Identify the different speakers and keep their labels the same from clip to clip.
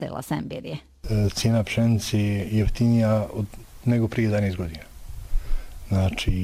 Speaker 1: sela Semberije.
Speaker 2: Cijena pšenice je jeftinija nego prije 11 godina. Znači,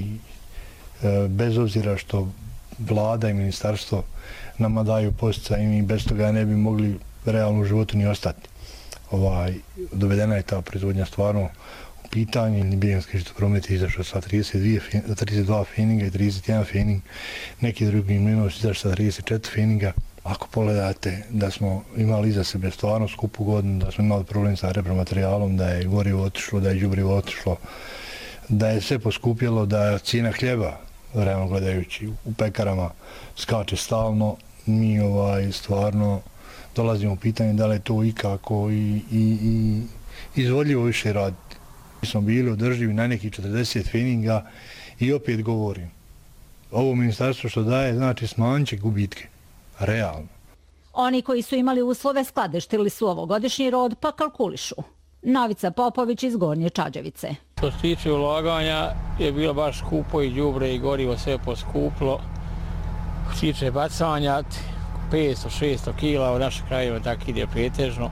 Speaker 2: bez obzira što vlada i ministarstvo nama daju posticaj i mi bez toga ne bi mogli realno u životu ni ostati. Dovedena je ta proizvodnja stvarno u pitanje. Bijeljinski žitopromet je izašao sa 32 feninga i 31 fening. Neki drugi mlinovi su izašao sa 34 feninga. Ako pogledate da smo imali iza sebe stvarno skupu godinu, da smo imali problem sa repromaterijalom, da je gorivo otišlo, da je đubrivo otišlo, da je sve poskupjelo, da cijena hljeba, realno gledajući u pekarama, skače stalno, mi stvarno dolazimo u pitanje da li je to ikako i izvodljivo više raditi. Mi smo bili održivi na nekih 40 feninga i opet govorim, ovo ministarstvo što daje znači smanjit će gubitke, realno.
Speaker 1: Oni koji su imali uslove skladištili su ovogodišnji rod pa kalkulišu. Novica Popović iz Gornje Čađevice.
Speaker 3: Što se tiče ulaganja je bilo baš skupo i đubre i gorivo sve poskuplo. Što se tiče bacanja 500-600 kila u našem kraju tako ide pretežno.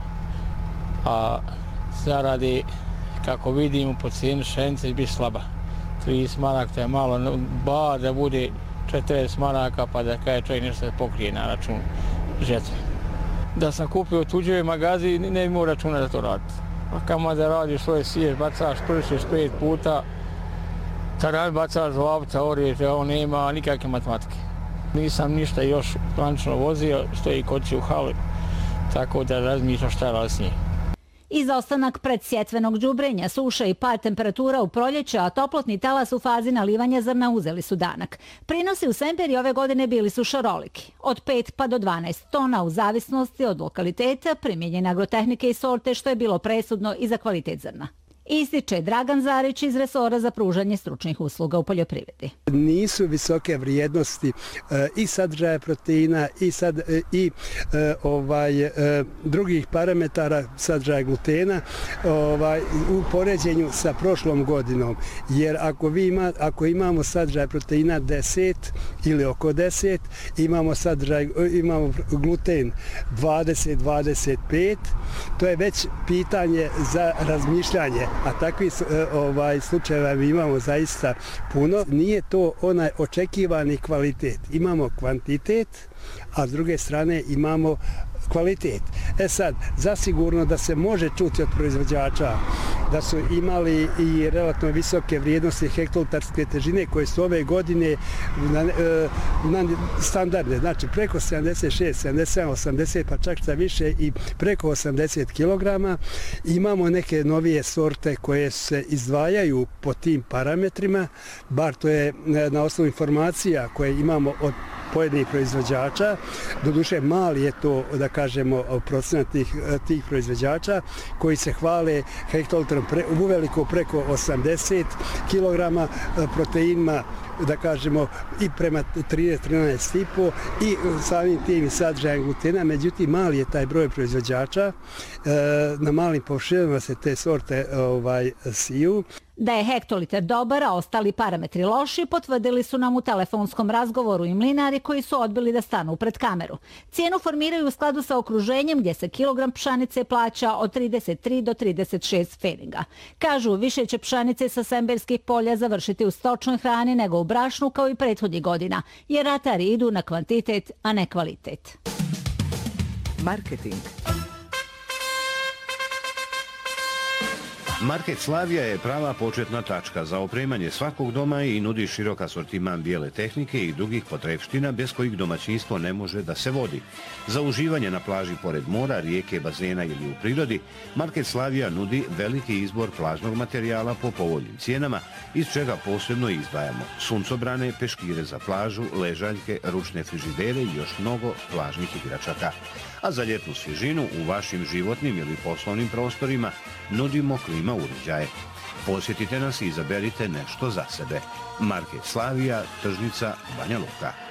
Speaker 3: A zaradi, kako vidimo, po cijeni pšenice biti slaba. 30 maraka je malo, bar da bude 40 maraka pa da kada čovjek nešto se pokrije na račun žetve. Da sam kupio u tuđoj magazi ne bi imao računa da to raditi. A kamo da radiš svoje siješ, bacaš, pršiš 5 puta, tada bacaš zlavca, oriježe, ovo nema nikakve matematike. Nisam ništa još planično vozio, stoji koči u hali, tako da razmišljam šta radi s njim.
Speaker 1: Izostanak predsjetvenog đubrenja, suša i pad temperatura u proljeće, a toplotni talas u fazi nalivanja zrna uzeli su danak. Prinosi u Semberiji ove godine bili su šaroliki, od 5 pa do 12 tona u zavisnosti od lokaliteta, primijenjene agrotehnike i sorte, što je bilo presudno i za kvalitet zrna. Ističe Dragan Zarić iz resora za pružanje stručnih usluga u poljoprivredi.
Speaker 4: Nisu visoke vrijednosti i sadržaja proteina i drugih parametara sadržaja glutena u poređenju sa prošlom godinom. Jer ako imamo sadržaj proteina 10 ili oko 10, imamo gluten 20-25, to je već pitanje za razmišljanje. A takvih slučajeva mi imamo zaista puno. Nije to onaj očekivani kvalitet. Imamo kvantitet, a s druge strane imamo kvalitet. Sad, zasigurno da se može čuti od proizvođača da su imali i relativno visoke vrijednosti hektolitarske težine koje su ove godine standardne, znači preko 76, 77, 80 pa čak šta više i preko 80 kg. Imamo neke novije sorte koje se izdvajaju po tim parametrima, bar to je na osnovu informacija koje imamo od pojedinih proizvođača. Doduše mali je to, da kažemo, procenat tih proizvođača koji se hvale hektolitrom uveliko preko 80 kg proteinima, da kažemo, i prema 13,5 i samim tim sadržajem glutena. Međutim, mali je taj broj proizvođača. Na malim površinama se te sorte siju.
Speaker 1: Da je hektolitar dobar, a ostali parametri loši, potvrdili su nam u telefonskom razgovoru i mlinari koji su odbili da stanu pred kameru. Cijenu formiraju u skladu sa okruženjem gdje se kilogram pšenice plaća od 33 do 36 feninga. Kažu, više će pšenice sa semberskih polja završiti u stočnoj hrani nego u brašnu kao i prethodnih godina, jer ratari idu na kvantitet, a ne kvalitet.
Speaker 5: Marketing.
Speaker 6: Market Slavija je prava početna tačka za opremanje svakog doma i nudi širok asortiman bijele tehnike i drugih potrepština bez kojih domaćinstvo ne može da se vodi. Za uživanje na plaži pored mora, rijeke, bazena ili u prirodi, Market Slavija nudi veliki izbor plažnog materijala po povoljnim cijenama, iz čega posebno izdvajamo suncobrane, peškire za plažu, ležaljke, ručne frižidere i još mnogo plažnih igračaka. A za ljetnu svježinu u vašim životnim ili poslovnim prostorima nudimo klima uređaje. Posjetite nas i izaberite nešto za sebe. Market Slavija, tržnica Banja Luka.